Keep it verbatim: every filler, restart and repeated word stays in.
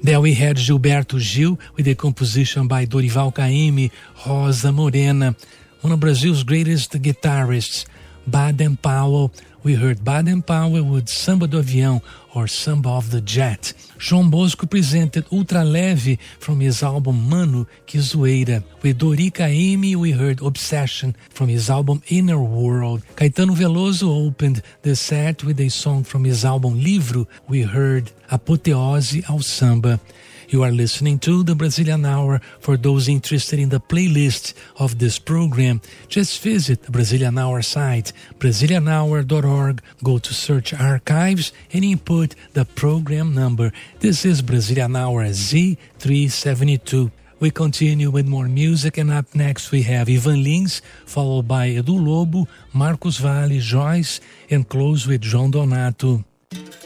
There we had Gilberto Gil with a composition by Dorival Caymmi, Rosa Morena. One of Brazil's greatest guitarists, Baden Powell. We heard Baden Powell with Samba do Avião, or Samba of the Jet. João Bosco presented Ultra Leve from his album Mano Que Zoeira. With Dori Caymmi, we heard Obsession from his album Inner World. Caetano Veloso opened the set with a song from his album Livro. We heard Apoteose ao Samba. You are listening to the Brazilian Hour. For those interested in the playlist of this program, just visit the Brazilian Hour site, brazilian hour dot org. Go to Search Archives and input the program number. This is Brazilian Hour Z three seventy-two. We continue with more music, and up next we have Ivan Lins, followed by Edu Lobo, Marcos Valle, Joyce, and close with João Donato.